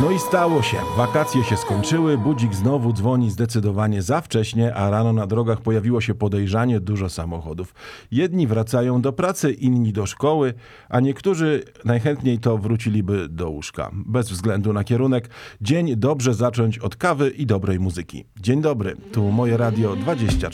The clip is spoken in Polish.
No i stało się. Wakacje się skończyły, budzik znowu dzwoni zdecydowanie za wcześnie, a rano na drogach pojawiło się podejrzanie dużo samochodów. Jedni wracają do pracy, inni do szkoły, a niektórzy najchętniej to wróciliby do łóżka. Bez względu na kierunek, dzień dobrze zacząć od kawy i dobrej muzyki. Dzień dobry, tu Moje Radio 24.